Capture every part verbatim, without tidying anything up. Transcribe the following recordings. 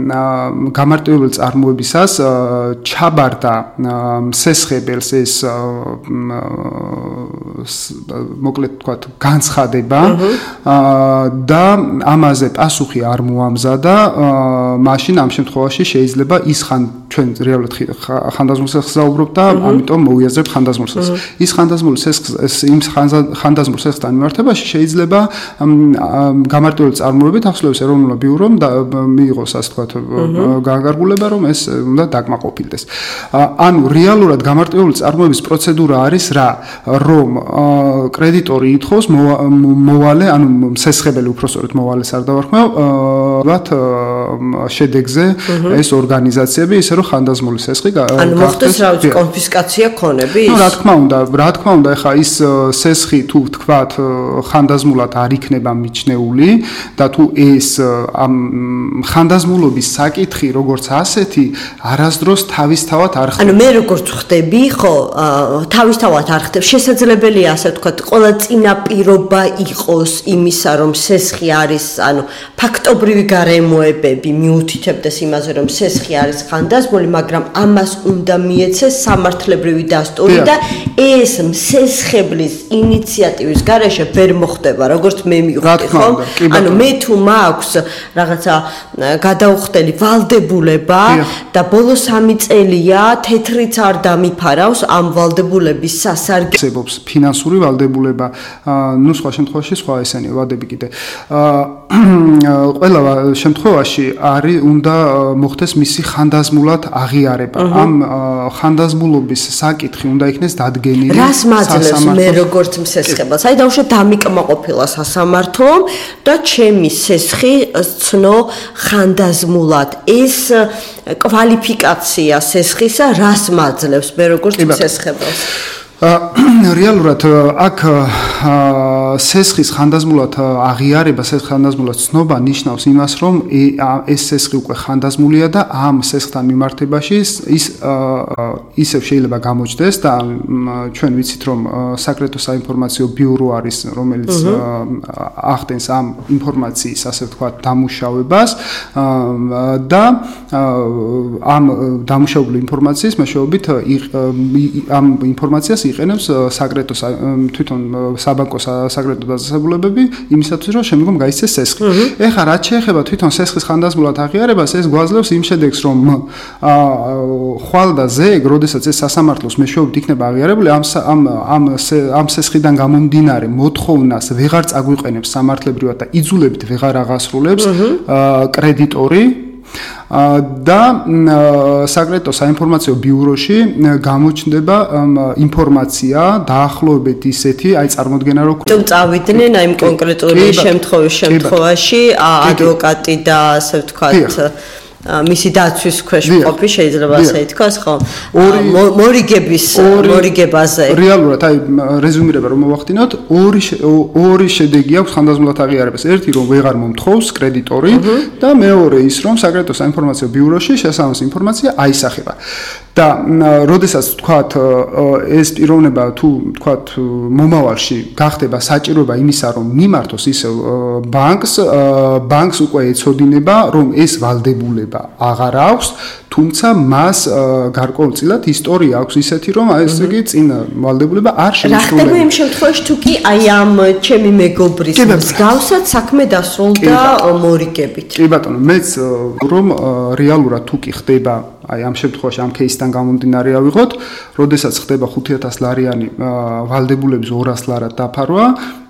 გამარტივებული წარმოებისას ჩაბარდა მსესხებელს ეს მოკლედ ვთქვათ განცხადება და ამაზე პასუხი არ მოამზადა, მაშინ ამ შემთხვევაში შეიძლება ის ხან ჩვენ რეალურად ხანდაზმულ სესხს ვსაუბრობთ და ამიტომ მოვიაზრებთ ხანდაზმულ სესხს. ის ხანდაზმული სესხს იმ ხანდაზმულ სესხთან მიმართებაში შეიძლება გამარტივებული წარმოებით ახსოვს ეროვნულ ბიურომ მიიღოს ასე ვთქვათ განკარგულება, რომ ეს უნდა დაკმაყოფილდეს. ანუ რეალურად გამარტივებული წარმოების პროცედურა არის რა, რომ კრედიტორი ითხოვს მოვალე, ანუ მსესხებელი უпроსტოდ მოვალეს არ დავარქმევ, ვთქვათ შედეგზე ეს ორგანიზაციები ისე რომ ხანდაზმული სესხი ანუ მოხდეს რა ვიცი კონფისკაცია ქონების? ნუ რა თქმა უნდა, რა თქმა უნდა, ეხა ის სესხი თუ ვთქვათ ხანდაზმულად არ იქნება მიჩნეული და თუ ეს ამ ხანდაზმულობის საკითხი როგორც ასეთი არასდროს თავისთავად არ ხდება. ანუ მე როგორც ხვდები, ხო, თავისთავად არ ხდება. შესაძლებელია ასე ვთქვათ, ყველა წინაპირობა იყოს იმისა, რომ სესხი არის, ანუ ფაქტობრივი გარემოებები მიუთითებდეს იმაზე, რომ სესხი არის ხანდაზმული, მაგრამ ამას უნდა მიეცეს სამართლებრივი დასტური და ეს მსესხებლის ინიციატივის გარეშე ვერ მოხდება, როგორც მე მივხვდი, ხო? ანუ მე თუ მაქვს რაღაცა გადაუხდელი ვალდებულება და ბოლო სამი წელია თეთრიც არ დამიფარავს ამ ვალდებულების სასარგებლობს ფინანსური ვალდებულება, ნუ სხვა შემთხვევაში სხვა ესენი ვადები კიდე. ყველა შემთხვევაში არის უნდა მოხდეს მისი ხანდაზმულად აღიარება. ამ ხანდაზმულობის საკითხი უნდა იქნეს დადგენილი. რას მაძლევს მე როგორც მსესხებელს? აი დავუშვათ დამიკმაყოფილა სასამართლომ და ჩემი სესხი ცნო ხანდაზმულად. ეს კვალიფიკაცია სესხისა რას მაძლევს მე როგორც მსესხებელს? რეალურად აქ სესხის ხანდაზმულად აღიარება, სესხის ხანდაზმულად ცნობა ნიშნავს იმას, რომ ეს სესხი უკვე ხანდაზმულია და ამ სესხთან მიმართებაში ის ისევ შეიძლება გამოჩნდეს და ჩვენ ვიცით, რომ საკრეტო საინფორმაციო ბიურო არის, რომელიც ახდენს ამ ინფორმაციის, ასე ვთქვათ, დამუშავებას და ამ დამუშავებული ინფორმაციის მეშვეობით ამ ინფორმაციას იყენებს საკრეტო თვითონ საბანკო საკრეტო დაწესებულებები იმისათვის რომ შემდგომ გაიცეს სესხი. ეხლა რაც შეეხება თვითონ სესხის ხანდაზმულად აღიარებას, ეს გვაძლევს იმ შედეგს, რომ ხვალ და ზეგ, როდესაც ეს სასამართლოს მეშვეობით იქნება აღიარებული, ამ ამ ამ სესხიდან გამომდინარე მოთხოვნას ვეღარ წაგვიყენებს სამართლებრივად და იძულებით ვეღარ აღასრულებს კრედიტორი და საკრეტო საინფორმაციო ბიუროში გამოჩნდება ინფორმაცია დაახლოებით ისეთი, აი წარმოდგენა რო თუ წავიდნენ აი კონკრეტული შემთხვევის შემთხვევაში ადვოკატი და ასე ვთქვათ მისი დაცვის ქვეშ ყოფი შეიძლება ასე ითქვას, ხო? მორიგების მორიგებაზე. რეალურად აი რეზუმირება რომ მოვახდინოთ, ორი ორი შედეგი აქვს ხანდაზმულად აღიარებას. ერთი რომ ვეღარ მომთხოვს კრედიტორი და მეორე ის რომ საკრეტო საინფორმაციო ბიუროში შესაბამისი ინფორმაცია აისახება. და როდესაც ვთქვათ ეს პიროვნება თუ ვთქვათ მომავალში გახდება საჭიროება იმისა რომ მიმართოს ისევ ბანკს, ბანკს უკვე ეცოდინება რომ ეს ვალდებულება აღარ აქვს, თუმცა მას გარკვეულწილად ისტორია აქვს ისეთი რომ ესე იგი წინ ვალდებულება არ შეისრულება. რა ხდება იმ შემთხვევაში თუ კი აი ამ ჩემი მეგობრის მსგავსად საქმე დასრულდა მორიგებით? კი ბატონო, მეც რომ რეალურად თუ კი ხდება აი ამ შემთხვევაში ამ кейსიდან გამომდინარე ავიღოთ, როდესაც ხდება ხუთი ათას ლარიანი ვალდებულების ორას ლარად დაფარვა,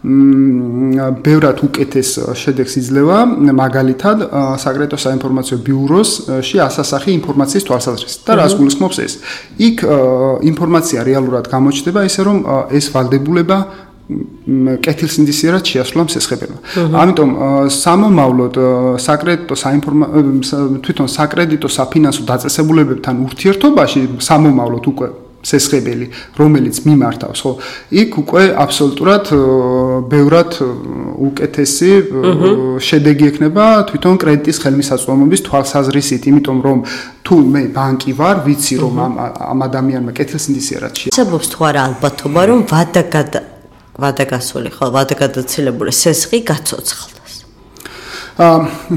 ბევრად უკეთეს შედეგს იძლევა მაგალითად საკრეტო საინფორმაციო ბიუროში ასასახი ინფორმაციის თვალსაზრისით და რას გულისხმობს ეს? იქ ინფორმაცია რეალურად გამოჩნდება ისე რომ ეს ვალდებულება კეთილსინდისიერად შეასრულა მსესხებელმა. ამიტომ სამომავლოდ საკრედიტო საინფორმაციო თვითონ საკრედიტო საფინანსო დაწესებულებებთან ურთიერთობაში სამომავლოდ უკვე მსესხებელი, რომელიც მიმართავს, ხო, იქ უკვე აბსოლუტურად ბევრად უკეთესი შედეგი ექნება თვითონ კრედიტის ხელმისაწვდომობის თვალსაზრისით, იმიტომ რომ თუ მე ბანკი ვარ, ვიცი რომ ამ ადამიანმა კეთილსინდისიერად შეასრულა. არსებობს თუ არა ალბათობა, რომ ვადაგადა ვადაგასული, ხო, ვადაგადაცილებული სესხი გაცოცხლდეს.